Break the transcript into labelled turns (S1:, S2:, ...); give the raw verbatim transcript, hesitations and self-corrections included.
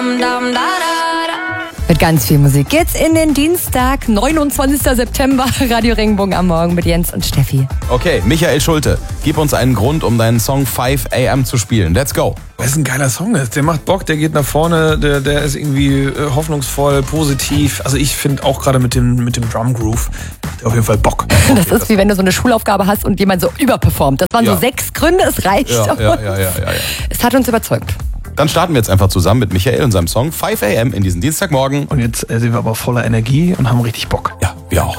S1: Mit ganz viel Musik geht's in den Dienstag, neunundzwanzigsten September. Radio Regenbogen am Morgen mit Jens und Steffi.
S2: Okay, Michael Schulte, gib uns einen Grund, um deinen Song five a m zu spielen. Let's go.
S3: Weil es ein geiler Song ist. Der macht Bock, der geht nach vorne, der, der ist irgendwie äh, hoffnungsvoll, positiv. Also ich finde auch gerade mit dem, mit dem Drum Groove, der auf jeden Fall Bock.
S1: Das ist wie wenn du so eine Schulaufgabe hast und jemand so überperformt. Das waren
S2: Ja.
S1: so sechs Gründe, es reicht.
S2: Ja,
S1: aber
S2: ja, ja, ja, ja, ja.
S1: Es hat uns überzeugt.
S2: Dann starten wir jetzt einfach zusammen mit Michael und seinem Song five a m in diesen Dienstagmorgen.
S3: Und jetzt äh, sind wir aber voller Energie und haben richtig Bock.
S2: Ja, wir auch.